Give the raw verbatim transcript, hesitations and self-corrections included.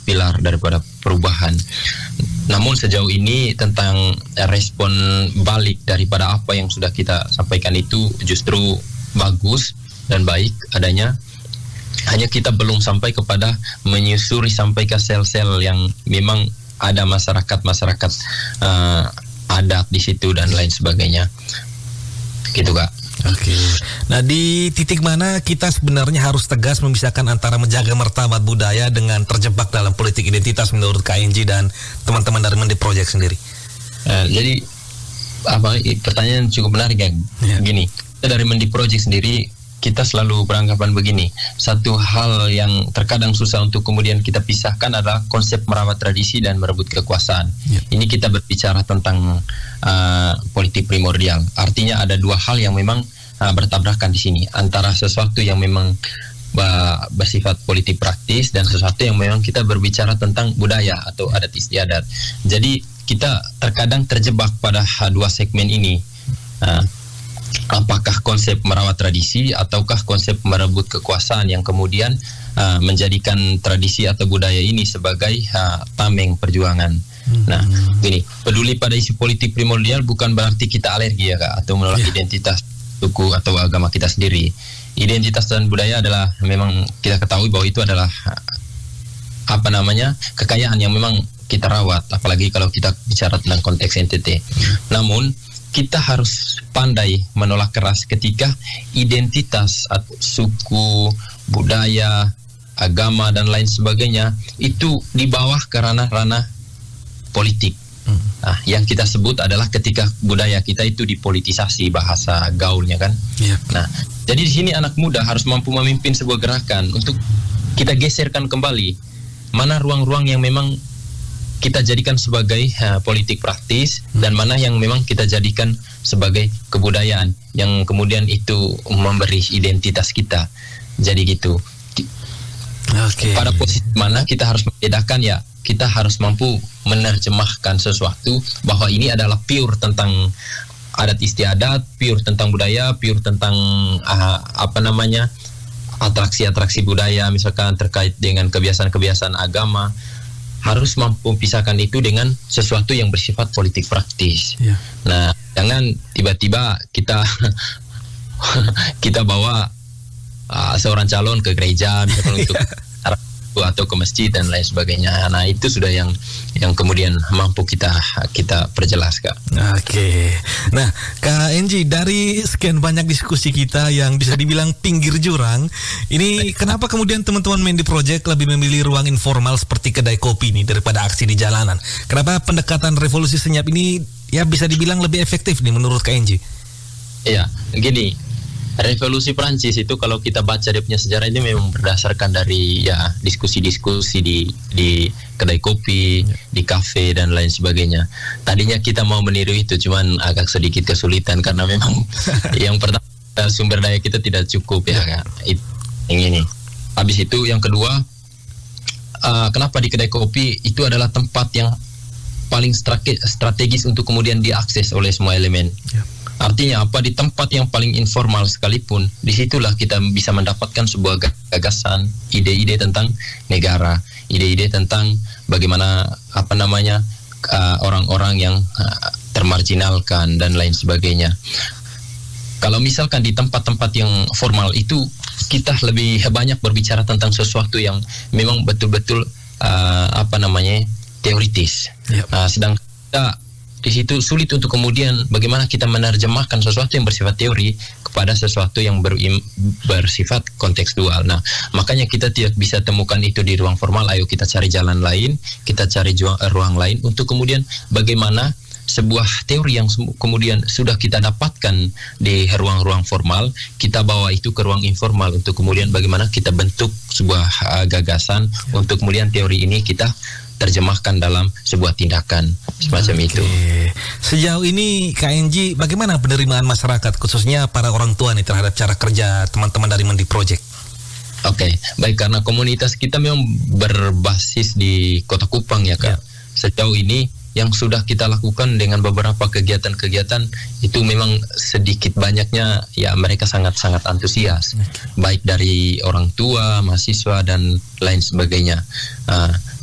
pilar daripada perubahan. Namun sejauh ini tentang respon balik daripada apa yang sudah kita sampaikan itu justru bagus dan baik adanya. Hanya kita belum sampai kepada menyusuri sampai ke sel-sel yang memang ada masyarakat-masyarakat uh, adat di situ dan lain sebagainya. Gitu, Kak. Oke. Nah, di titik mana kita sebenarnya harus tegas memisahkan antara menjaga martabat budaya dengan terjebak dalam politik identitas menurut K N J dan teman-teman dari Mendi Project sendiri? Uh, jadi apa pertanyaan cukup menarik ya. Yeah. Gini, kita dari Mendi Project sendiri kita selalu beranggapan begini. Satu hal yang terkadang susah untuk kemudian kita pisahkan adalah konsep merawat tradisi dan merebut kekuasaan. Yeah. Ini kita berbicara tentang uh, politik primordial. Artinya ada dua hal yang memang uh, bertabrakan di sini, antara sesuatu yang memang uh, bersifat politik praktis dan sesuatu yang memang kita berbicara tentang budaya atau adat istiadat. Jadi kita terkadang terjebak pada uh, dua segmen ini. Uh, Apakah konsep merawat tradisi ataukah konsep merebut kekuasaan yang kemudian uh, menjadikan tradisi atau budaya ini sebagai uh, tameng perjuangan. Hmm. Nah, gini, peduli pada isu politik primordial bukan berarti kita alergi ya Kak, atau menolak yeah. identitas suku atau agama kita sendiri. Identitas dan budaya adalah memang kita ketahui bahwa itu adalah apa namanya kekayaan yang memang kita rawat, apalagi kalau kita bicara tentang konteks N T T. Namun kita harus pandai menolak keras ketika identitas atau suku, budaya, agama dan lain sebagainya itu di bawah ke ranah-ranah politik. Hmm. Nah, yang kita sebut adalah ketika budaya kita itu dipolitisasi, bahasa gaulnya kan. Yep. Nah, jadi di sini anak muda harus mampu memimpin sebuah gerakan untuk kita geserkan kembali mana ruang-ruang yang memang kita jadikan sebagai uh, politik praktis dan mana yang memang kita jadikan sebagai kebudayaan yang kemudian itu memberi identitas kita. Jadi gitu. Okay. Pada posisi mana kita harus membedakan ya, kita harus mampu menerjemahkan sesuatu bahwa ini adalah pure tentang adat istiadat, pure tentang budaya, pure tentang uh, apa namanya atraksi-atraksi budaya misalkan terkait dengan kebiasaan-kebiasaan agama. Harus mampu pisahkan itu dengan sesuatu yang bersifat politik praktis. Yeah. Nah, jangan tiba-tiba kita kita bawa uh, seorang calon ke gereja misalkan untuk atau ke masjid dan lain sebagainya. Nah, itu sudah yang yang kemudian mampu kita kita perjelas, Kak. Oke. Nah, Kak N J, dari sekian banyak diskusi kita yang bisa dibilang pinggir jurang, ini kenapa kemudian teman-teman Mendi Project lebih memilih ruang informal seperti kedai kopi nih daripada aksi di jalanan? Kenapa pendekatan revolusi senyap ini ya bisa dibilang lebih efektif nih menurut Kak N J? Iya, gini. Revolusi Prancis itu kalau kita baca dia punya sejarah ini memang berdasarkan dari ya diskusi-diskusi di di kedai kopi, ya. Di kafe dan lain sebagainya. Tadinya kita mau meniru itu cuman agak sedikit kesulitan karena memang yang pertama sumber daya kita tidak cukup ya kan. Itu yang ini. Habis itu yang kedua uh, kenapa di kedai kopi itu adalah tempat yang paling strategis untuk kemudian diakses oleh semua elemen. Ya. Artinya apa, di tempat yang paling informal sekalipun, disitulah kita bisa mendapatkan sebuah gagasan, ide-ide tentang negara, ide-ide tentang bagaimana apa namanya uh, orang-orang yang uh, termarginalkan dan lain sebagainya. Kalau misalkan di tempat-tempat yang formal itu kita lebih banyak berbicara tentang sesuatu yang memang betul-betul uh, apa namanya teoritis. Yep. Uh, sedang kita di situ sulit untuk kemudian bagaimana kita menerjemahkan sesuatu yang bersifat teori kepada sesuatu yang berim, bersifat kontekstual. Nah, makanya kita tidak bisa temukan itu di ruang formal. Ayo kita cari jalan lain, kita cari ju- ruang lain untuk kemudian bagaimana sebuah teori yang kemudian sudah kita dapatkan di ruang-ruang formal, kita bawa itu ke ruang informal untuk kemudian bagaimana kita bentuk sebuah uh, gagasan ya. Untuk kemudian teori ini kita terjemahkan dalam sebuah tindakan semacam okay. itu. Sejauh ini K N J, bagaimana penerimaan masyarakat khususnya para orang tua nih terhadap cara kerja teman-teman dari Mendi Project? Oke, okay. Baik, karena komunitas kita memang berbasis di Kota Kupang ya Kak. Ya. Sejauh ini yang sudah kita lakukan dengan beberapa kegiatan-kegiatan itu memang sedikit banyaknya ya mereka sangat-sangat antusias, okay. Baik dari orang tua, mahasiswa dan lain sebagainya. Uh,